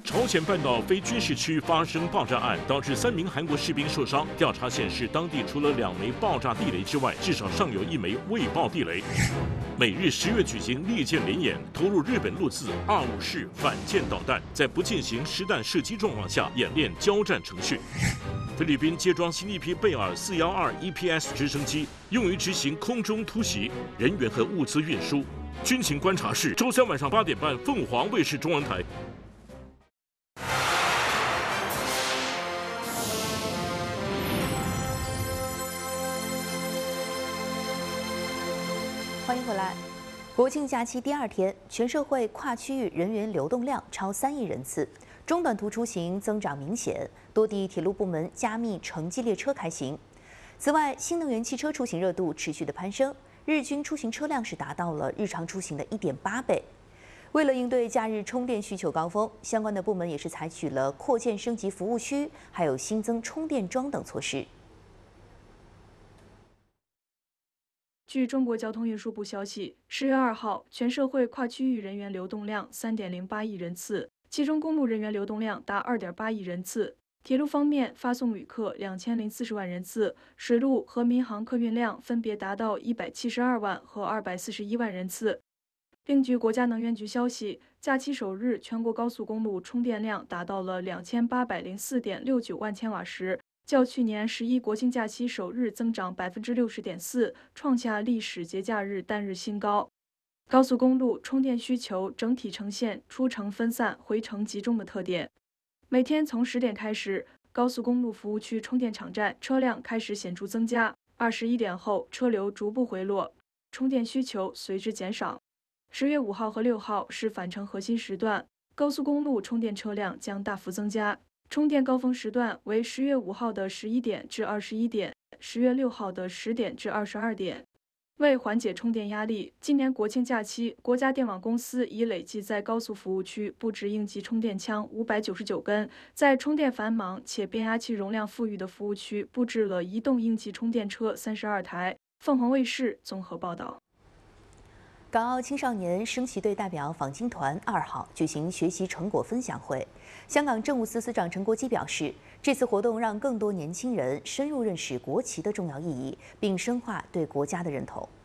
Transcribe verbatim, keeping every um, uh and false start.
朝鲜半岛非军事区发生爆炸案，导致三名韩国士兵受伤。调查显示，当地除了两枚爆炸地雷之外，至少尚有一枚未爆地雷。美日十月举行利剑联演，投入日本陆自二五式反舰导弹，在不进行实弹射击状况下演练交战程序。菲律宾接装新一批贝尔四幺二 E P S 直升机，用于执行空中突袭、人员和物资运输。军情观察室，周三晚上八点半，凤凰卫视中文台。 欢迎回来。国庆假期第二天，全社会跨区域人员流动量超三亿人次，中短途出行增长明显，多地铁路部门加密城际列车开行。此外，新能源汽车出行热度持续的攀升，日均出行车辆是达到了日常出行的一点八倍。为了应对假日充电需求高峰，相关的部门也是采取了扩建升级服务区，还有新增充电桩等措施。 据中国交通运输部消息，十月二号，全社会跨区域人员流动量三点零八亿人次，其中公路人员流动量达二点八亿人次。铁路方面，发送旅客两千零四十万人次，水路和民航客运量分别达到一百七十二万和二百四十一万人次。另据国家能源局消息，假期首日全国高速公路充电量达到了两千八百零四点六九万千瓦时。较去年十一国庆假期首日增长百分之六十点四，创下历史节假日单日新高。高速公路充电需求整体呈现出城分散、回城集中的特点。每天从十点开始，高速公路服务区充电场站车辆开始显著增加，二十一点后车流逐步回落，充电需求随之减少。十月五号和六号是返程核心时段，高速公路充电车辆将大幅增加。充电高峰时段为十月五号的十一点至二十一点，十月六号的十点至二十二点。为缓解充电压力，今年国庆假期，国家电网公司已累计在高速服务区布置应急充电枪五百九十九根，在充电繁忙且变压器容量富裕的服务区布置了移动应急充电车三十二台。凤凰卫视综合报道。 港澳青少年升旗队代表访京团二号举行学习成果分享会。香港政务司司长陈国基表示，这次活动让更多年轻人深入认识国旗的重要意义，并深化对国家的认同。